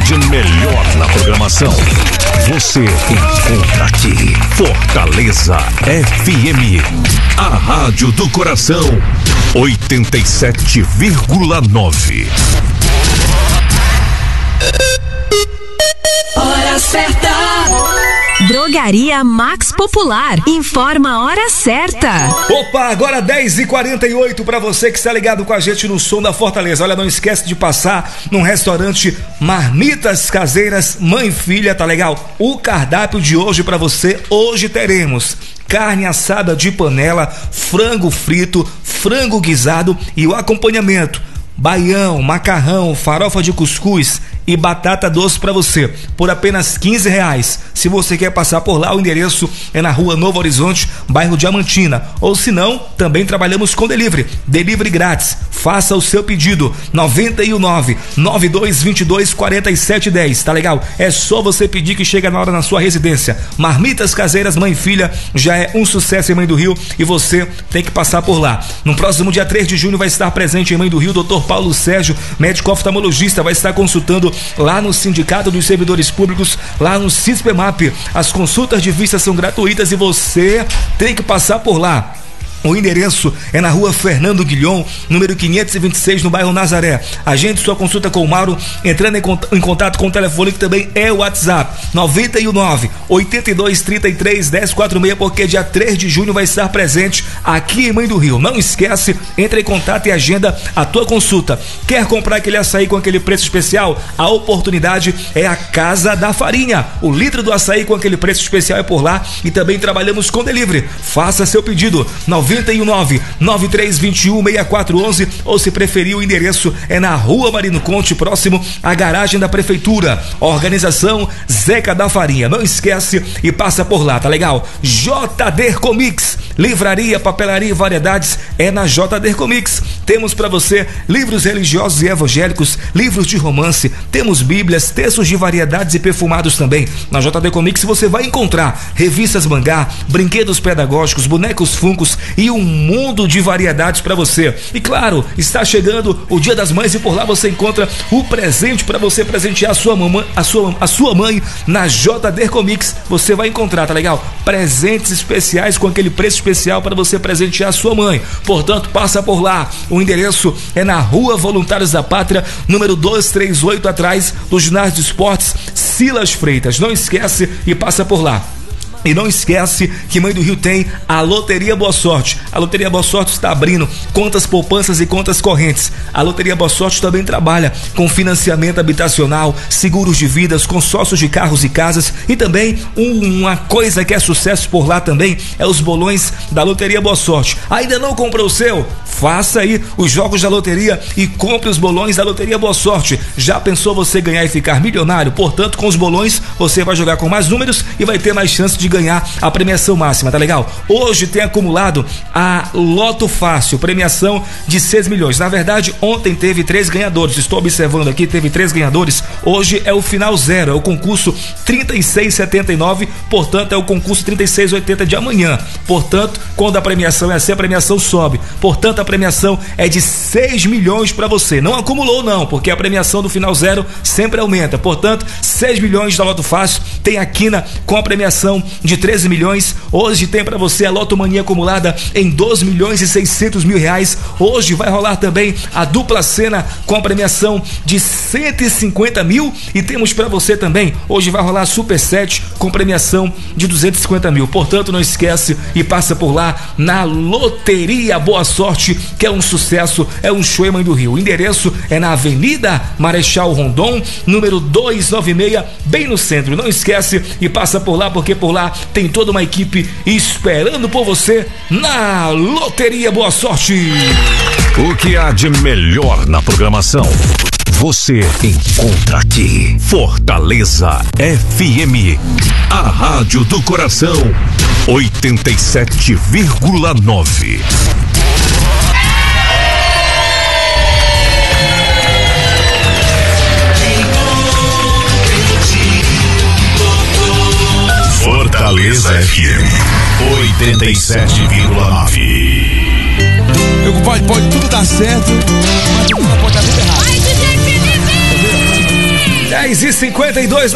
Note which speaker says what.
Speaker 1: de melhor na programação, você encontra aqui. Fortaleza FM, a rádio do coração, 87,9.
Speaker 2: Hora certa.
Speaker 3: Drogaria Max Popular informa a hora certa.
Speaker 4: Opa, agora 10h48 para você que está ligado com a gente no Som da Fortaleza. Olha, não esquece de passar num restaurante Marmitas Caseiras Mãe e Filha, tá legal? O cardápio de hoje para você, hoje teremos carne assada de panela, frango frito, frango guisado e o acompanhamento: baião, macarrão, farofa de cuscuz e batata doce para você, por apenas R$15. Se você quer passar por lá, o endereço é na Rua Novo Horizonte, bairro Diamantina. Ou se não, também trabalhamos com delivery grátis. Faça o seu pedido, 91-9222-4710, tá legal? É só você pedir que chega na hora na sua residência. Marmitas Caseiras Mãe e Filha já é um sucesso em Mãe do Rio e você tem que passar por lá. No próximo dia 3 de junho vai estar presente em Mãe do Rio Dr. Paulo Sérgio, médico oftalmologista, vai estar consultando lá no Sindicato dos Servidores Públicos, lá no CISPEMAP. As consultas de vista são gratuitas e você tem que passar por lá. O endereço é na Rua Fernando Guilhom, número 526, no bairro Nazaré. Agende sua consulta com o Mauro, entrando em contato com o telefone que também é o WhatsApp, 91-8233-1046, porque dia 3 de junho vai estar presente aqui em Mãe do Rio. Não esquece, entre em contato e agenda a tua consulta. Quer comprar aquele açaí com aquele preço especial? A oportunidade é a Casa da Farinha. O litro do açaí com aquele preço especial é por lá e também trabalhamos com delivery. Faça seu pedido, 91-9321-6411, ou se preferir, o endereço é na Rua Marino Conte, próximo à garagem da Prefeitura. Organização Zeca da Farinha. Não esquece e passa por lá, tá legal? JD Comics, livraria, papelaria e variedades é na JD Comics. Temos para você livros religiosos e evangélicos, livros de romance, temos bíblias, textos de variedades e perfumados também. Na JD Comics você vai encontrar revistas mangá, brinquedos pedagógicos, bonecos Funkos e um mundo de variedades para você. E claro, está chegando o Dia das Mães e por lá você encontra o presente para você presentear a sua mãe na JD Comics. Você vai encontrar, tá legal? Presentes especiais com aquele preço especial para você presentear a sua mãe. Portanto, passa por lá. O endereço é na Rua Voluntários da Pátria, número 238, atrás do ginásio de esportes Silas Freitas. Não esquece e passa por lá. E não esquece que Mãe do Rio tem a Loteria Boa Sorte. A Loteria Boa Sorte está abrindo contas poupanças e contas correntes. A Loteria Boa Sorte também trabalha com financiamento habitacional, seguros de vidas, consórcios de carros e casas, e também uma coisa que é sucesso por lá também é os bolões da Loteria Boa Sorte. Ainda não comprou o seu? Faça aí os jogos da loteria e compre os bolões da Loteria Boa Sorte. Já pensou você ganhar e ficar milionário? Portanto, com os bolões você vai jogar com mais números e vai ter mais chance de ganhar a premiação máxima, tá legal? Hoje tem acumulado a Loto Fácil, premiação de 6 milhões. Na verdade, ontem teve 3 ganhadores. Estou observando aqui, teve 3 ganhadores. Hoje é o final zero, é o concurso 3679, portanto é o concurso 3680 de amanhã. Portanto, quando a premiação é assim, a premiação sobe. Portanto, a premiação é de 6 milhões para você. Não acumulou não, porque a premiação do final zero sempre aumenta. Portanto, 6 milhões da Loto Fácil. Tem a quina com a premiação de 13 milhões. Hoje tem para você a Loto Mania acumulada em 2.600.000 reais. Hoje vai rolar também a dupla cena com a premiação de 150 mil. E temos para você também, hoje vai rolar a Super 7 com premiação de 250 mil. Portanto, não esquece e passa por lá na Loteria Boa Sorte, que é um sucesso, é um show em Mãe do Rio. O endereço é na Avenida Marechal Rondon, número 296, bem no centro. Não esquece e passa por lá, porque por lá tem toda uma equipe esperando por você na Loteria Boa Sorte.
Speaker 1: O que há de melhor na programação você encontra aqui. Fortaleza FM, a rádio do coração, 87,9. Fortaleza FM 87,9.
Speaker 5: Pode tudo dar certo, mas pode dar tudo errado.
Speaker 2: Ai, DJ Felipe!
Speaker 4: 10h52